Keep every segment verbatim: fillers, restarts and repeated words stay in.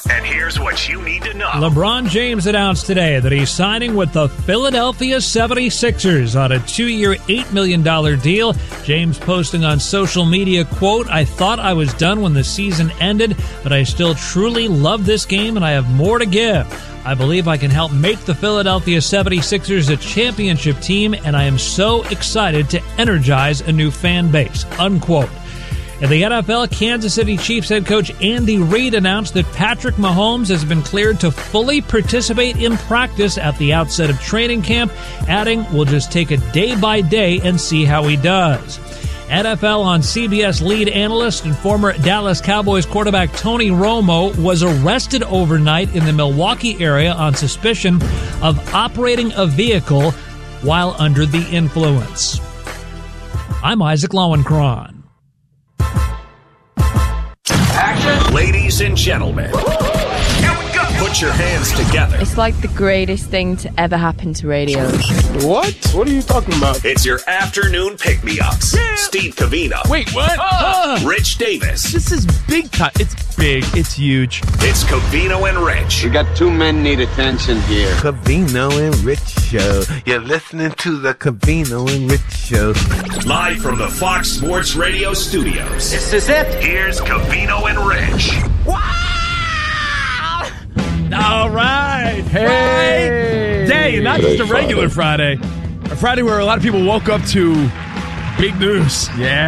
And here's what you need to know. LeBron James announced today that he's signing with the Philadelphia seventy-sixers on a two-year, eight million dollars deal. James posting on social media, quote, "I thought I was done when the season ended, but I still truly love this game and I have more to give. I believe I can help make the Philadelphia seventy-sixers a championship team, and I am so excited to energize a new fan base," unquote. In the N F L, Kansas City Chiefs head coach Andy Reid announced that Patrick Mahomes has been cleared to fully participate in practice at the outset of training camp, adding, "We'll just take it day by day and see how he does." N F L on C B S lead analyst and former Dallas Cowboys quarterback Tony Romo was arrested overnight in the Milwaukee area on suspicion of operating a vehicle while under the influence. I'm Isaac Lowenkron. Action. Ladies and gentlemen, here we go. Put your hands together. It's like the greatest thing to ever happen to radio. What? What are you talking about? It's your afternoon pick-me-ups. Yeah. Steve Covino. Wait, what? Uh, Rich Davis. This is big time. It's big. It's huge. It's Covino and Rich. We got two men need attention here. Covino and Rich Show. You're listening to the Covino and Rich Show. Live from the Fox Sports Radio studios. This is it. Here's Covino and Rich. Wow! All right. Hey. Friday. Not just a regular Friday. A Friday where a lot of people woke up to big news.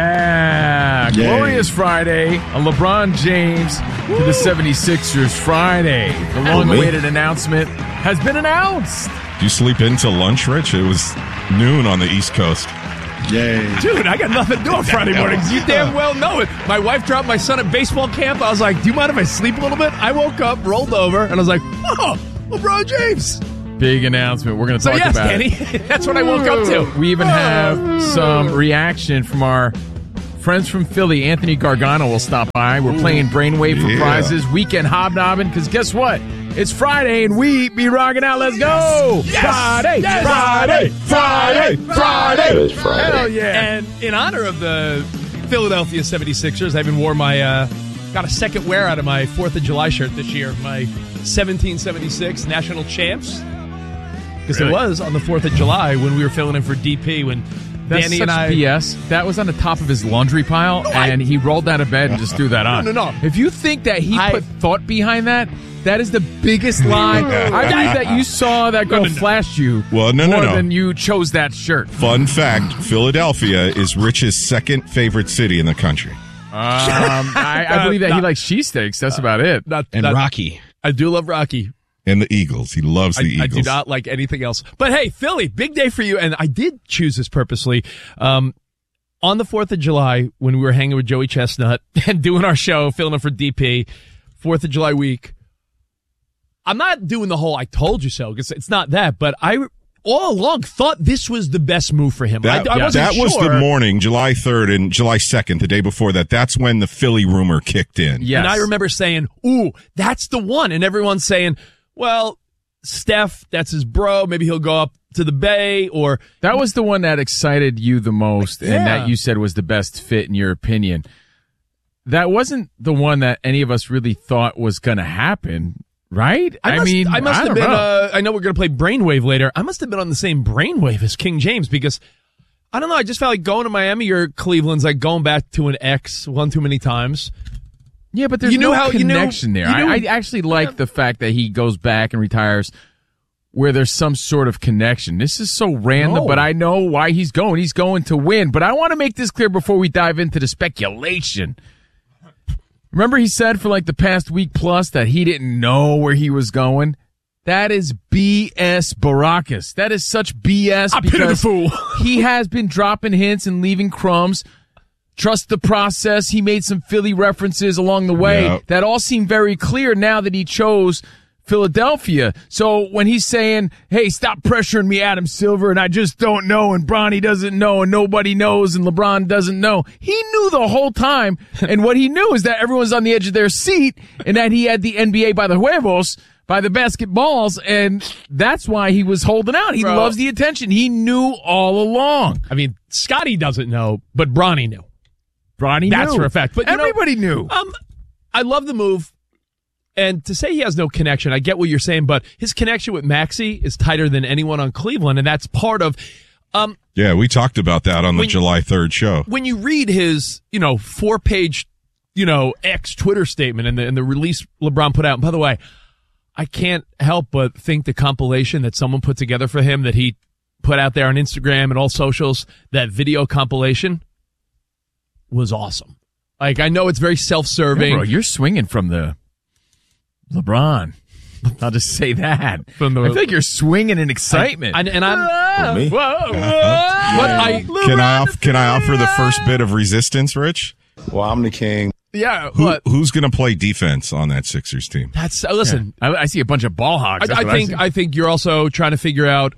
Yeah. Yay. Glorious Friday. A LeBron James Woo. to the seventy-sixers Friday. The long-awaited announcement has been announced. Did you sleep into lunch, Rich? It was noon on the East Coast. Yay. Dude, I got nothing to do on Friday mornings. You damn well know it. My wife dropped my son at baseball camp. I was like, do you mind if I sleep a little bit? I woke up, rolled over, and I was like, oh, LeBron James. Big announcement. We're going to so talk yes, about Kenny, it. That's what I woke up to. We even have some reaction from our friends from Philly. Anthony Gargano will stop by. We're Ooh. playing Brainwave for yeah. prizes. Weekend hobnobbing, because guess what? It's Friday, and we be rocking out. Let's go! Yes. Friday, yes. Friday, Friday, Friday, Friday. It is Friday. Hell yeah. And in honor of the Philadelphia seventy-sixers, I even wore my, uh, got a second wear out of my fourth of July shirt this year. My seventeen seventy-six National Champs. Because really? It was on the fourth of July when we were filling in for D P when That's Danny such and I... B S. That was on the top of his laundry pile, no, and I... he rolled out of bed and just threw that on. No, no, no. If you think that he I... put thought behind that, that is the biggest lie. I think that you saw that girl no, no, no. flash you well, no, no, more no. than you chose that shirt. Fun fact, Philadelphia is Rich's second favorite city in the country. Um, I, I believe that uh, he likes cheesesteaks. That's uh, about it. Not, and not, Rocky. I do love Rocky. And the Eagles. He loves the I, Eagles. I do not like anything else. But hey, Philly, big day for you. And I did choose this purposely. Um, on the fourth of July, when we were hanging with Joey Chestnut and doing our show, filling in for D P, fourth of July week, I'm not doing the whole I told you so, because it's not that, but I all along thought this was the best move for him. That, I, I wasn't that sure. was the morning, July third and July second, the day before that. That's when the Philly rumor kicked in. Yes. And I remember saying, ooh, that's the one. And everyone's saying, well, Steph, that's his bro. Maybe he'll go up to the Bay, or... That was the one that excited you the most, yeah. and that you said was the best fit in your opinion. That wasn't the one that any of us really thought was going to happen. Right? I, I must, mean, I must I have been, know. uh, I know we're going to play Brainwave later. I must have been on the same Brainwave as King James, because, I don't know, I just felt like going to Miami or Cleveland's like going back to an ex one too many times. Yeah, but there's you no how, connection you knew, there. You knew, I, I actually like yeah. the fact that he goes back and retires where there's some sort of connection. This is so random, no. but I know why he's going. He's going to win. But I want to make this clear before we dive into the speculation. Remember he said for like the past week plus that he didn't know where he was going? That is B S Baracus. That is such B S I because fool. he has been dropping hints and leaving crumbs. Trust the process. He made some Philly references along the way. Yep. That all seem very clear now that he chose Philadelphia. So when he's saying, hey, stop pressuring me, Adam Silver, and I just don't know, and Bronny doesn't know, and nobody knows, and LeBron doesn't know, he knew the whole time. And what he knew is that everyone's on the edge of their seat, and that he had the N B A by the huevos, by the basketballs, and that's why he was holding out. He Bro. loves the attention. He knew all along. I mean, Scotty doesn't know, but Bronny knew. Bronny That's knew. for a fact. But everybody know, knew. Um, I love the move. And to say he has no connection, I get what you're saying, but his connection with Maxey is tighter than anyone on Cleveland, and that's part of. Um, yeah, we talked about that on the when, July third show. When you read his, you know, four-page, you know, X Twitter statement and the and the release LeBron put out. And by the way, I can't help but think the compilation that someone put together for him that he put out there on Instagram and all socials, that video compilation, was awesome. Like, I know it's very self-serving. Yeah, bro, you're swinging from the LeBron. I'll just say that. From the, I think you're swinging in excitement. I, and, and I'm... me? Whoa, whoa. But I, can I off, can I offer the first bit of resistance, Rich? Well, I'm the king. Yeah, Who, but who's going to play defense on that Sixers team? That's uh, listen. Yeah. I, I see a bunch of ball hogs. I, I think I, I think you're also trying to figure out.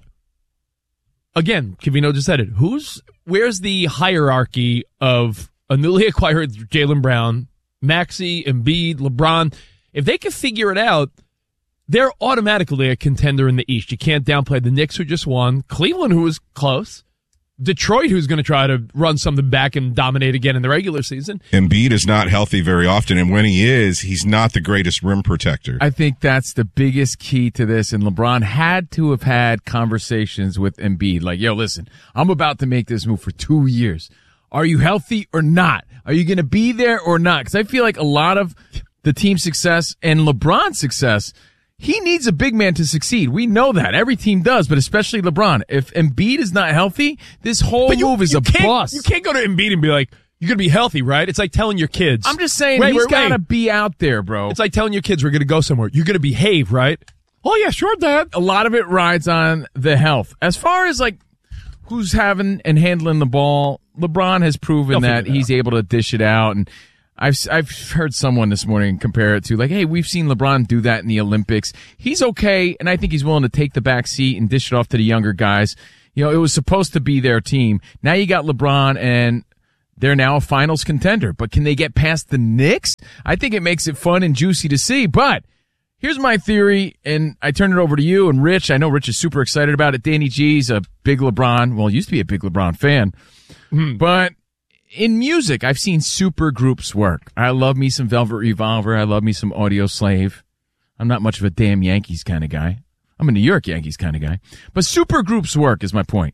Again, Covino just said it. Who's where's the hierarchy of a newly acquired Jaylen Brown, Maxey, Embiid, LeBron? If they can figure it out, they're automatically a contender in the East. You can't downplay the Knicks, who just won, Cleveland, who was close, Detroit, who's going to try to run something back and dominate again in the regular season. Embiid is not healthy very often, and when he is, he's not the greatest rim protector. I think that's the biggest key to this, and LeBron had to have had conversations with Embiid. Like, yo, listen, I'm about to make this move for two years. Are you healthy or not? Are you going to be there or not? Because I feel like a lot of the team's success and LeBron's success, he needs a big man to succeed. We know that. Every team does, but especially LeBron. If Embiid is not healthy, this whole you, move is you a bust. You can't go to Embiid and be like, you're going to be healthy, right? It's like telling your kids. I'm just saying, wait, he's wait, got to wait. be out there, bro. It's like telling your kids we're going to go somewhere. You're going to behave, right? Oh, yeah, sure, Dad. A lot of it rides on the health. As far as, like, who's having and handling the ball, LeBron has proven They'll that he's able to dish it out, and I've I've heard someone this morning compare it to, like, hey, we've seen LeBron do that in the Olympics. He's okay, and I think he's willing to take the back seat and dish it off to the younger guys. You know, it was supposed to be their team. Now you got LeBron, and they're now a finals contender. But can they get past the Knicks? I think it makes it fun and juicy to see. But here's my theory, and I turn it over to you and Rich. I know Rich is super excited about it. Danny G's a big LeBron, well, used to be a big LeBron fan. Mm. But in music, I've seen super groups work. I love me some Velvet Revolver. I love me some Audio Slave. I'm not much of a damn Yankees kind of guy. I'm a New York Yankees kind of guy. But super groups work is my point.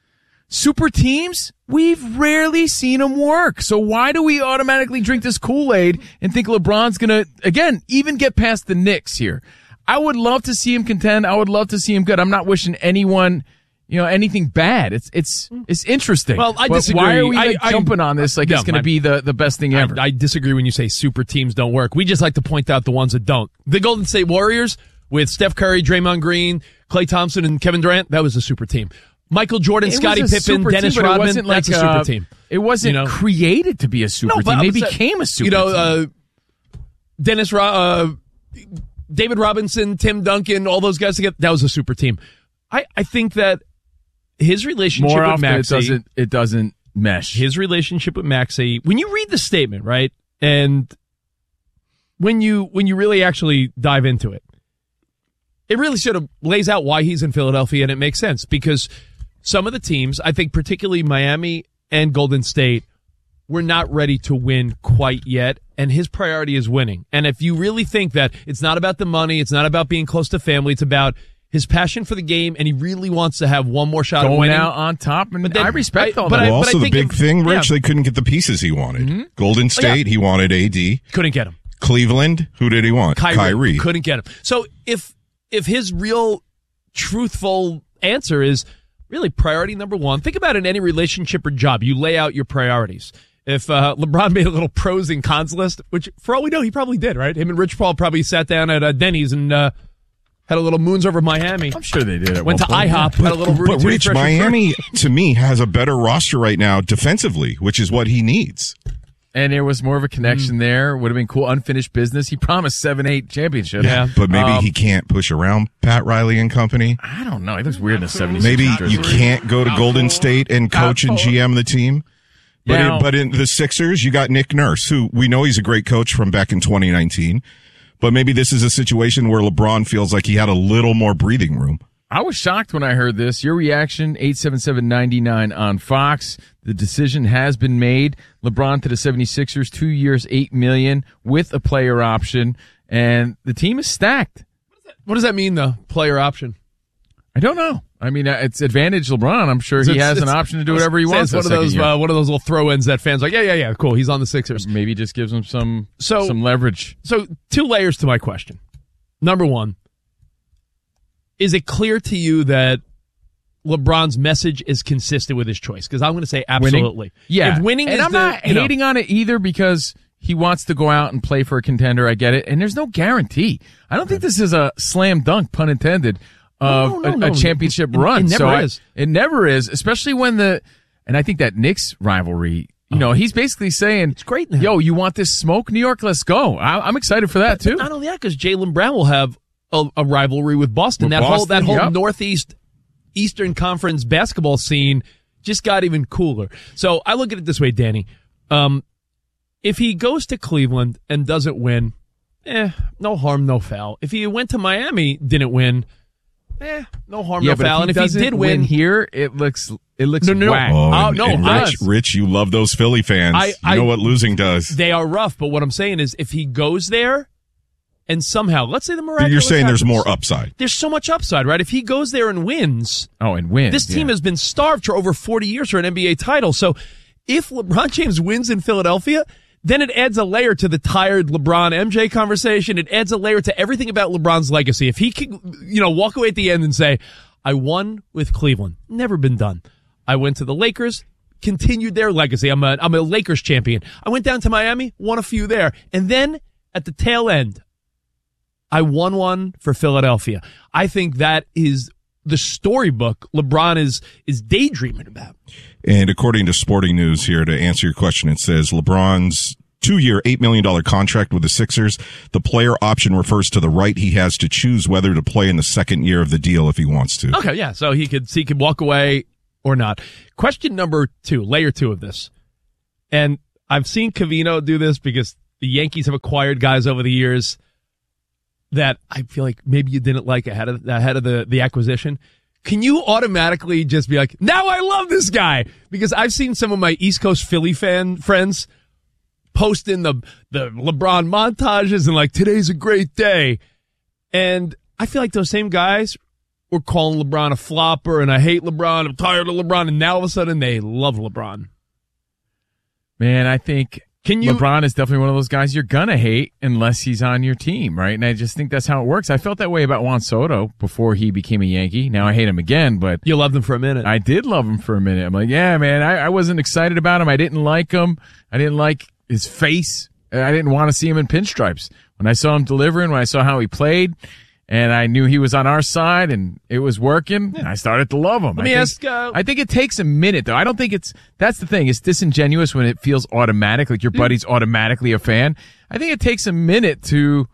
Super teams, we've rarely seen them work. So why do we automatically drink this Kool-Aid and think LeBron's going to, again, even get past the Knicks here? I would love to see him contend. I would love to see him good. I'm not wishing anyone, you know, anything bad. It's it's it's interesting. Well, I but disagree. Why are we like, I, I, jumping on this like no, it's going to be the, the best thing ever? I, I disagree when you say super teams don't work. We just like to point out the ones that don't. The Golden State Warriors with Steph Curry, Draymond Green, Klay Thompson, and Kevin Durant, that was a super team. Michael Jordan, it Scottie Pippen, Dennis team, Rodman, like, that's a super uh, team. It wasn't you know? created to be a super no, team. They saying, became a super you know, team. Uh, Dennis, uh, David Robinson, Tim Duncan, all those guys together, that was a super team. I, I think that his relationship More with often Maxey, it doesn't, it doesn't mesh. His relationship with Maxey, when you read the statement, right, and when you when you really actually dive into it, it really sort of lays out why he's in Philadelphia, and it makes sense because some of the teams, I think particularly Miami and Golden State, were not ready to win quite yet, and his priority is winning. And if you really think that it's not about the money, it's not about being close to family, it's about his passion for the game, and he really wants to have one more shot Going at winning. out on top, and But then- I respect I- all but that. I- well, also the think big if- thing, Rich, yeah. they couldn't get the pieces he wanted. Mm-hmm. Golden State, he wanted A D. Couldn't get him. Cleveland, who did he want? Kyrie, Kyrie. couldn't get him. So if if his real truthful answer is really priority number one, think about it in any relationship or job. You lay out your priorities. If uh, LeBron made a little pros and cons list, which for all we know, he probably did, right? Him and Rich Paul probably sat down at uh, Denny's and uh, had a little moons over Miami. I'm sure they did. At Went to one point. IHOP, had a little Rudy But Tooty Rich, Fresh and Miami, Fruit. to me, has a better roster right now defensively, which is what he needs. And there was more of a connection Mm. there. Would have been cool. Unfinished business. He promised seven, eight championships. Yeah. But maybe Um, he can't push around Pat Riley and company. I don't know. He looks weird in a seventy-six. Maybe jersey. you can't go to Golden State and coach and G M the team. But Now- in, but in the Sixers, you got Nick Nurse, who we know he's a great coach from back in twenty nineteen. But maybe this is a situation where LeBron feels like he had a little more breathing room. I was shocked when I heard this. Your reaction, eight seven seven, nine nine on Fox. The decision has been made. LeBron to the seventy-sixers, two years, eight million dollars with a player option. and the team is stacked. What does that mean, though? Player option. I don't know. I mean, uh, it's advantage LeBron. I'm sure he It's- has an it's- option to do whatever he wants. It's one of that those second year. uh, one of those little throw-ins that fans are like, yeah, yeah, yeah, cool. He's on the Sixers. Maybe just gives him some So- some leverage. So, two layers to my question. Number one, is it clear to you that LeBron's message is consistent with his choice? Because I'm going to say absolutely. Winning? Yeah. If winning and is I'm the, not you know, hating on it either because he wants to go out and play for a contender. I get it. And there's no guarantee. I don't think this is a slam dunk, pun intended, of No, no, a, no, a no. championship It- run. it never so I- is. it never is, especially when the, and I think that Knicks rivalry, you know, he's basically saying, It's great now. yo, you want this smoke, New York? Let's go. I, I'm excited for that too. Not only that, because Jaylen Brown will have a, a rivalry with Boston. With that whole that Boston, whole yep. Northeast Eastern Conference basketball scene just got even cooler. So I look at it this way, Danny. Um, if he goes to Cleveland and doesn't win, eh, no harm, no foul. If he went to Miami, didn't win, eh, no harm, Yeah, no but foul. if And he if he doesn't did win win, here, it looks it looks No, no, no. whack. Oh, Oh, and, no, and I- Rich, Rich, you love those Philly fans. I- you I- know what losing does. they are rough. But what I'm saying is, if he goes there and somehow, let's say the miraculous You're saying there's happens. more upside. There's so much upside, right? If he goes there and wins, Oh, and win. this team yeah. has been starved for over forty years for an N B A title. So if LeBron James wins in Philadelphia, then it adds a layer to the tired LeBron M J conversation. It adds a layer to everything about LeBron's legacy. If he can, you know, walk away at the end and say, I won with Cleveland. Never been done. I went to the Lakers, continued their legacy. I'm a, I'm a Lakers champion. I went down to Miami, won a few there. And then at the tail end, I won one for Philadelphia. I think that is the storybook LeBron is is daydreaming about. And according to Sporting News here, to answer your question, it says LeBron's two-year, eight million dollars contract with the Sixers. The player option refers to the right he has to choose whether to play in the second year of the deal if he wants to. Okay, yeah, so he could he could walk away or not. Question number two, layer two of this. And I've seen Covino do this because the Yankees have acquired guys over the years that I feel like maybe you didn't like ahead of ahead of the, the acquisition. Can you automatically just be like, now I love this guy? Because I've seen some of my East Coast Philly fan friends posting the the LeBron montages and like, today's a great day. And I feel like those same guys were calling LeBron a flopper and I hate LeBron, I'm tired of LeBron, and now all of a sudden they love LeBron. Man, I think Can you LeBron is definitely one of those guys you're gonna hate unless he's on your team, right? And I just think that's how it works. I felt that way about Juan Soto before he became a Yankee. Now I hate him again, but you loved him for a minute. I did love him for a minute. I'm like, yeah, man, I, I wasn't excited about him. I didn't like him. I didn't like his face. I didn't want to see him in pinstripes. When I saw him delivering, when I saw how he played, and I knew he was on our side and it was working, I started to love him. Let I me think, ask, uh, I think it takes a minute, though. I don't think it's, that's the thing. It's disingenuous when it feels automatic, like your buddy's automatically a fan. I think it takes a minute to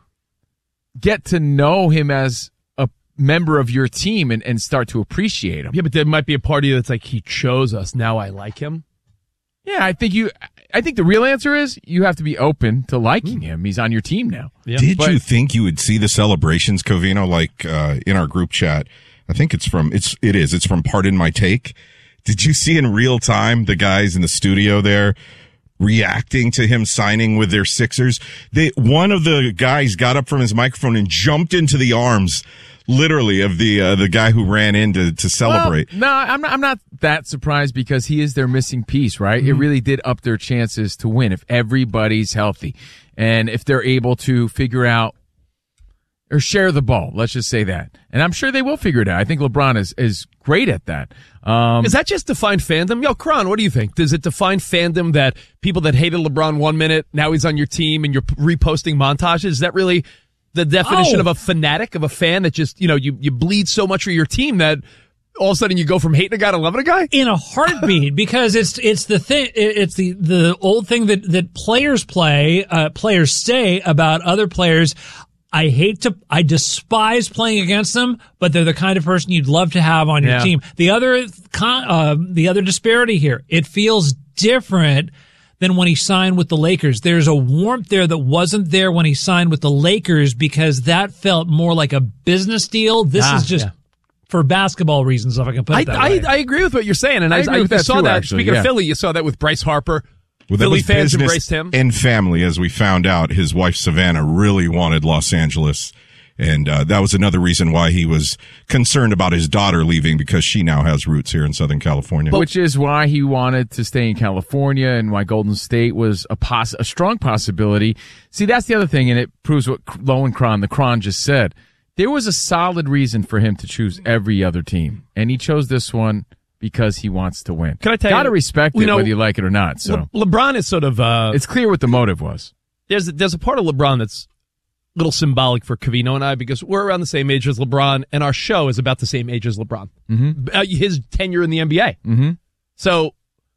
get to know him as a member of your team and, and start to appreciate him. Yeah, but there might be a party that's like, he chose us, now I like him. Yeah, I think you. I think the real answer is you have to be open to liking him. He's on your team now. Yeah. Did But- you think you would see the celebrations, Covino, like uh, in our group chat? I think it's from it's it is it's from Pardon My Take. Did you see in real time the guys in the studio there reacting to him signing with their Sixers? They one of the guys got up from his microphone and jumped into the arms, literally, of the uh, the guy who ran in to, to celebrate. Well, no, I'm not. I'm not that surprised because he is their missing piece, right? Mm-hmm. It really did up their chances to win if everybody's healthy and if they're able to figure out or share the ball. Let's just say that, and I'm sure they will figure it out. I think LeBron is is great at that. Um, Is that just defined fandom? Yo, Kron, what do you think? Does it define fandom that people that hated LeBron one minute, now he's on your team and you're reposting montages? Is that really the definition Oh. of a fanatic, of a fan that just, you know, you, you bleed so much for your team that all of a sudden you go from hating a guy to loving a guy? In a heartbeat, because it's it's the thing, it's the the old thing that that players play, uh, players say about other players. I hate to, I despise playing against them, but they're the kind of person you'd love to have on your Yeah. team. The other, con, uh, the other disparity here, it feels different than when he signed with the Lakers. There's a warmth there that wasn't there when he signed with the Lakers because that felt more like a business deal. This Ah, is just yeah. for basketball reasons, if I can put I, it that I, way. I agree with what you're saying, and I I, agree I with that saw too, that. actually, Speaking yeah. of Philly, you saw that with Bryce Harper Well, that Philly was fans business embraced him. and family, as we found out. His wife, Savannah, really wanted Los Angeles. And uh, that was another reason why he was concerned about his daughter leaving, because she now has roots here in Southern California. Which is why he wanted to stay in California and why Golden State was a poss- a strong possibility. See, that's the other thing, and it proves what Lowenkron, the Kron, just said. There was a solid reason for him to choose every other team, and he chose this one because he wants to win. Can I tell Gotta you? respect you it, know, whether you like it or not. So Le- LeBron is sort of uh, it's clear what the motive was. There's there's a part of LeBron that's a little symbolic for Covino and I, because we're around the same age as LeBron, and our show is about the same age as LeBron. Mm-hmm. Uh, his tenure in the N B A. Mm-hmm. So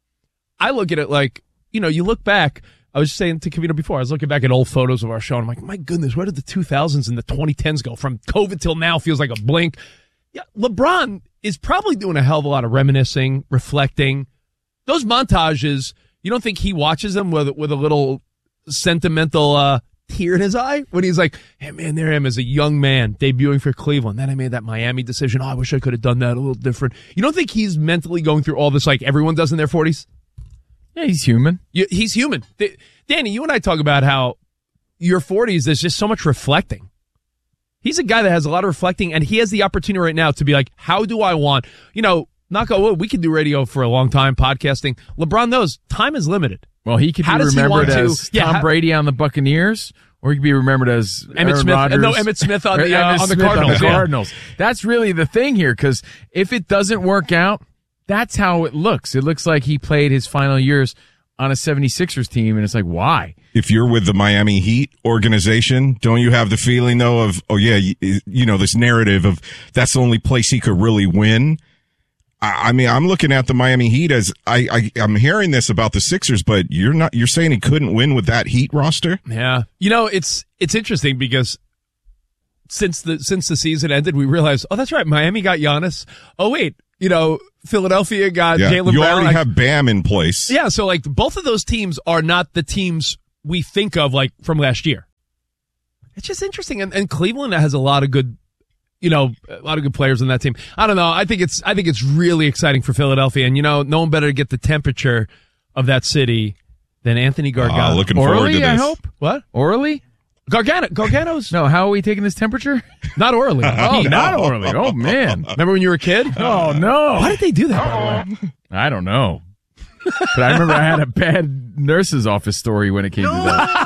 I look at it like, you know, you look back. I was saying to Covino before, I was looking back at old photos of our show, and I'm like, my goodness, where did the two thousands and the twenty tens go? From COVID till now feels like a blink. Yeah, LeBron is probably doing a hell of a lot of reminiscing, reflecting. Those montages, you don't think he watches them with with a little sentimental uh, tear in his eye when he's like, hey, man, there I am as a young man debuting for Cleveland. Then I made that Miami decision. Oh, I wish I could have done that a little different. You don't think he's mentally going through all this like everyone does in their forties? Yeah, he's human. You, he's human. Th- Danny, you and I talk about how your forties, there's just so much reflecting. He's a guy that has a lot of reflecting, and he has the opportunity right now to be like, how do I want, you know, knock on wood, we can do radio for a long time, podcasting. LeBron knows time is limited. Well, he could How be does he remembered want to- as Yeah, Tom how- Brady on the Buccaneers, or he could be remembered as Emmett Aaron Smith. Rodgers. No, Emmett Smith on Or the, uh, Emmett on the Smith Cardinals, the yeah. Cardinals. That's really the thing here, because if it doesn't work out, that's how it looks. It looks like he played his final years on a seventy-sixers team, and it's like, why? If you're with the Miami Heat organization, don't you have the feeling, though, of, oh, yeah, you, you know, this narrative of that's the only place he could really win? I, I mean, I'm looking at the Miami Heat as I, I, I'm hearing this about the Sixers, but you're not, you're saying he couldn't win with that Heat roster? Yeah. You know, it's it's interesting because since the since the season ended, we realized, oh, that's right, Miami got Giannis. Oh, wait, you know, Philadelphia got Yeah. Jaylen You Brown. already Like, have Bam in place. yeah, so like both of those teams are not the teams we think of like from last year. It's just interesting, and, and Cleveland has a lot of good, you know, a lot of good players in that team. I don't know. I think it's I think it's really exciting for Philadelphia, and you know, no one better to get the temperature of that city than Anthony Gargano. Oh, looking forward Orally, to this. I hope. What? Orally? Gargano? Gargano's No, how are we taking this temperature? not orally. Oh, He- not orally. Oh, man. Remember when you were a kid? Oh, no. Why did they do that? By the way? I don't know. But I remember I had a bad nurse's office story when it came to that.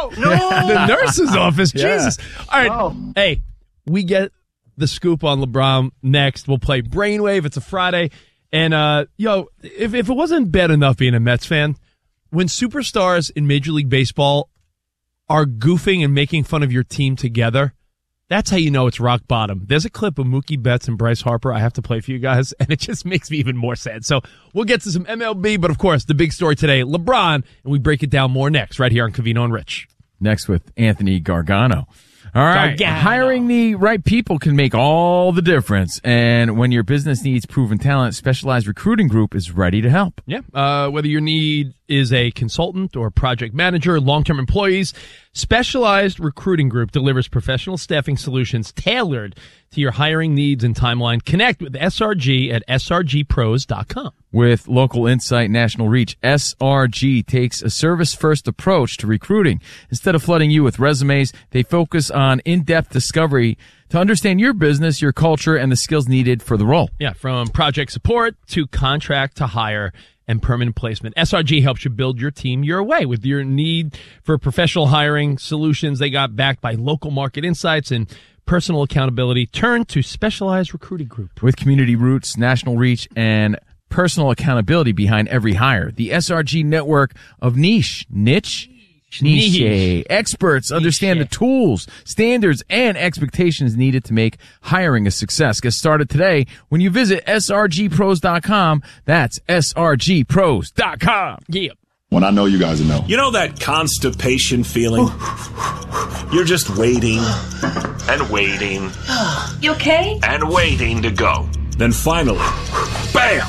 The nurse's office. Yeah. Jesus. All right. Hey, we get the scoop on LeBron next. We'll play Brainwave. It's a Friday. And, uh, yo, if, if it wasn't bad enough being a Mets fan, when superstars in Major League Baseball are goofing and making fun of your team together, that's how you know it's rock bottom. There's a clip of Mookie Betts and Bryce Harper I have to play for you guys, and it just makes me even more sad. So we'll get to some M L B, but of course, the big story today, LeBron, and we break it down more next, right here on Covino and Rich. Next with Anthony Gargano. All right. Gargano. Hiring the right people can make all the difference. And when your business needs proven talent, Specialized Recruiting Group is ready to help. Yeah. Uh, whether your need is a consultant or project manager, long-term employees, Specialized Recruiting Group delivers professional staffing solutions tailored to your hiring needs and timeline. Connect with S R G at S R G pros dot com. With local insight, national reach, S R G takes a service-first approach to recruiting. Instead of flooding you with resumes, they focus on in-depth discovery to understand your business, your culture, and the skills needed for the role. Yeah, from project support to contract to hire and permanent placement. S R G helps you build your team your way. With your need for professional hiring solutions, they got backed by local market insights and personal accountability. Turn to Specialized Recruiting Group. With community roots, national reach, and personal accountability behind every hire, the S R G network of niche, niche, niche, Niche. experts understand the tools, standards, and expectations needed to make hiring a success. Get started today when you visit S R G pros dot com. That's S R G pros dot com. Yeah. When I know you guys will know. You know that constipation feeling? You're just waiting and waiting You okay? and waiting to go. Then finally, bam!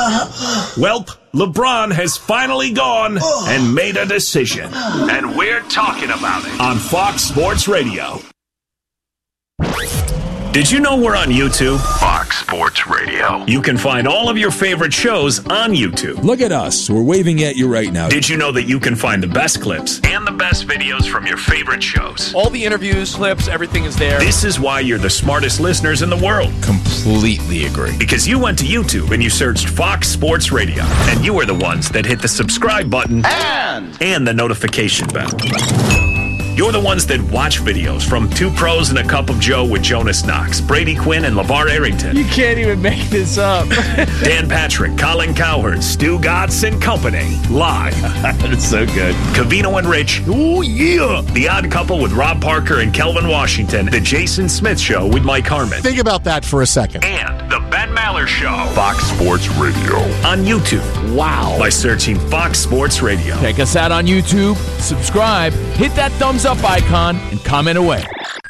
Welp, LeBron has finally gone and made a decision. And we're talking about it on Fox Sports Radio. Did you know we're on YouTube? Fox Sports Radio. You can find all of your favorite shows on YouTube. Look at us. We're waving at you right now. Did you know that you can find the best clips and the best videos from your favorite shows? All the interviews, clips, everything is there. This is why you're the smartest listeners in the world. Completely agree. Because you went to YouTube and you searched Fox Sports Radio, and you are the ones that hit the subscribe button And and the notification bell. You're the ones that watch videos from Two Pros and a Cup of Joe with Jonas Knox, Brady Quinn, and LeVar Arrington. You can't even make this up. Dan Patrick, Colin Cowherd, Stu Gatz and Company. Live. That's so good. Covino and Rich. Oh, yeah. The Odd Couple with Rob Parker and Kelvin Washington. The Jason Smith Show with Mike Harmon. Think about that for a second. And The Ben Maller Show. Fox Sports Radio. On YouTube. Wow. By searching Fox Sports Radio. Check us out on YouTube, subscribe, hit that thumbs up icon, and comment away.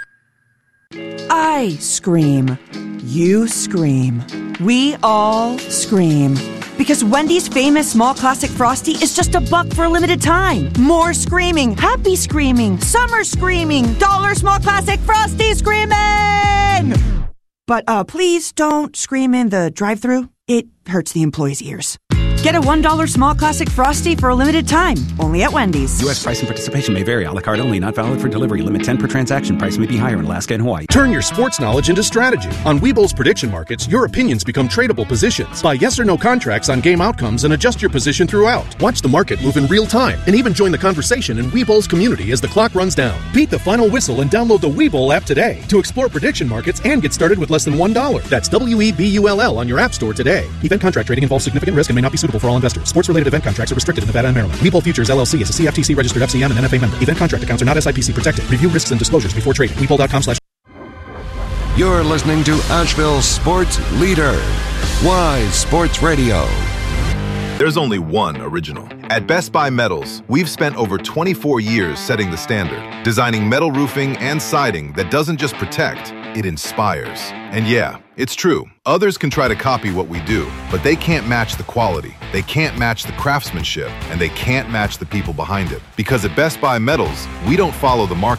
I scream. You scream. We all scream. Because Wendy's famous small classic Frosty is just a buck for a limited time. More screaming, happy screaming, summer screaming, dollar small classic Frosty screaming! But uh, please don't scream in the drive-thru. It hurts the employees' ears. Get a one dollar small classic Frosty for a limited time. Only at Wendy's. U S price and participation may vary. A la carte only. Not valid for delivery. Limit ten per transaction. Price may be higher in Alaska and Hawaii. Turn your sports knowledge into strategy. On Webull's prediction markets, your opinions become tradable positions. Buy yes or no contracts on game outcomes and adjust your position throughout. Watch the market move in real time and even join the conversation in Webull's community as the clock runs down. Beat the final whistle and download the Webull app today to explore prediction markets and get started with less than one dollar. That's W E B U L L on your app store today. Event contract trading involves significant risk and may not be suitable for all investors. Sports related event contracts are restricted in Nevada and Maryland. Webull Futures L L C is a C F T C registered F C M and N F A member. Event contract accounts are not S I P C protected. Review risks and disclosures before trading. Webull dot com slash You're listening to Asheville's sports leader, Wise Sports Radio. There's only one original. At Best Buy Metals, we've spent over twenty-four years setting the standard, designing metal roofing and siding that doesn't just protect, it inspires. And yeah, it's true. Others can try to copy what we do, but they can't match the quality. They can't match the craftsmanship, and they can't match the people behind it. Because at Best Buy Metals, we don't follow the market.